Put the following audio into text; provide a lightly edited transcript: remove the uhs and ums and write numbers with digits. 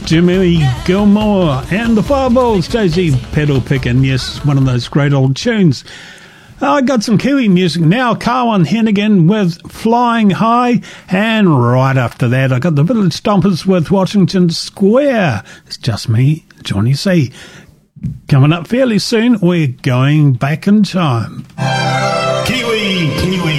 Jimmy Gilmore and the Fireballs, Daisy Pedal Pickin'. Yes, one of those great old tunes. I got some Kiwi music now. Carwyn Hennigan with Flying High. And right after that, I got the Village Stompers with Washington Square. It's just me, Johnny C. Coming up fairly soon, we're going back in time. Kiwi, Kiwi.